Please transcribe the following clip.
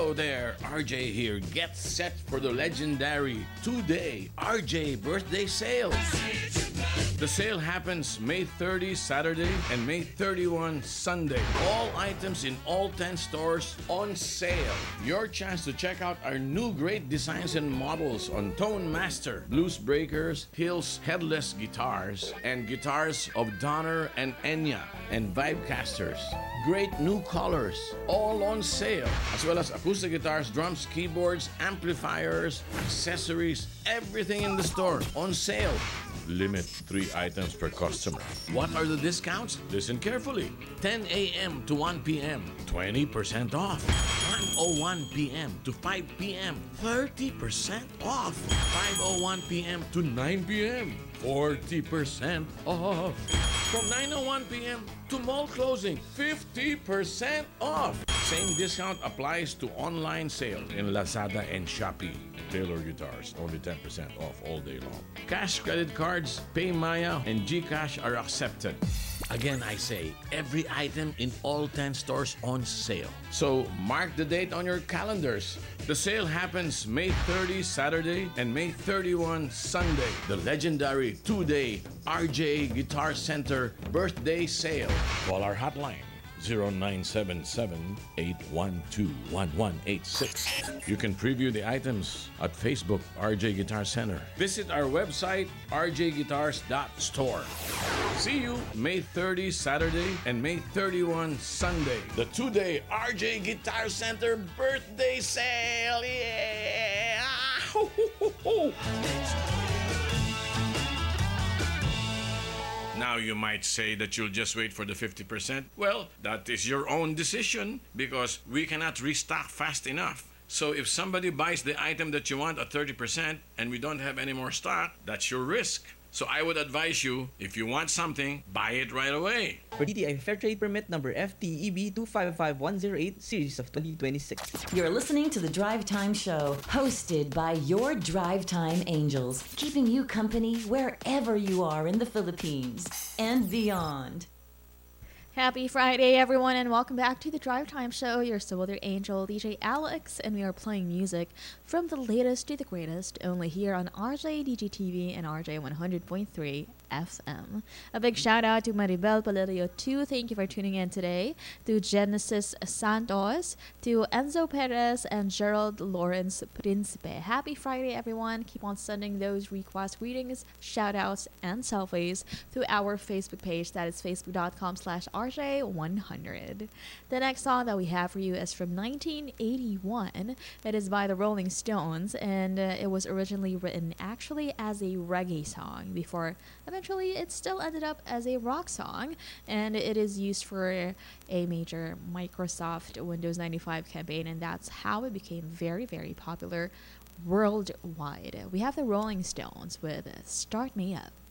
Hello there, RJ here. Get set for the legendary two-day RJ birthday sale. The sale happens May 30 Saturday and May 31 Sunday. All items in all 10 stores on sale. Your chance to check out our new great designs and models on Tone Master, Blues Breakers, Hills headless guitars, and guitars of Donner and Enya, and Vibecasters. Great new colors, all on sale, as well as acoustic guitars, drums, keyboards, amplifiers, accessories, everything in the store on sale. Limit 3 items per customer. What are the discounts? Listen carefully. 10 a.m. to 1 p.m., 20% off. 1:01 p.m. to 5 p.m., 30% off. 5:01 p.m. to 9 p.m., 40% off. From 9:01 p.m. to mall closing, 50% off. Same discount applies to online sales in Lazada and Shopee. Taylor Guitars, only 10% off all day long. Cash, credit cards, PayMaya, and GCash are accepted. Again, I say, every item in all 10 stores on sale. So mark the date on your calendars. The sale happens May 30 Saturday and May 31 Sunday. The legendary two-day RJ Guitar Center birthday sale. Call our hotline. 0977-812-1186. You can preview the items at Facebook RJ Guitar Center. Visit our website rjguitars.store. See you May 30 Saturday and May 31 Sunday. The two-day RJ Guitar Center birthday sale. Yeah! Ho, ho, ho, ho. Now you might say that you'll just wait for the 50%. Well, that is your own decision because we cannot restock fast enough. So if somebody buys the item that you want at 30% and we don't have any more stock, that's your risk. So I would advise you, if you want something, buy it right away. For DTI Fair Trade Permit number FTEB 255108 series of 2026. You're listening to The Drive Time Show, hosted by your Drive Time Angels, keeping you company wherever you are in the Philippines and beyond. Happy Friday, everyone, and welcome back to the Drive Time Show. You're still with your angel, DJ Alex, and we are playing music from the latest to the greatest, only here on RJ DGTV and RJ 100.3 FM. A big shout out to Maribel Palerio too. Thank you for tuning in today. To Genesis Santos, to Enzo Perez, and Gerald Lawrence Principe. Happy Friday, everyone. Keep on sending those request greetings, shout outs, and selfies through our Facebook page. That is facebook.com/RJ100. The next song that we have for you is from 1981. It is by the Rolling Stones, and it was originally written actually as a reggae song before eventually it still ended up as a rock song, and it is used for a major Microsoft Windows 95 campaign, and that's how it became very, very popular worldwide. We have the Rolling Stones with Start Me Up.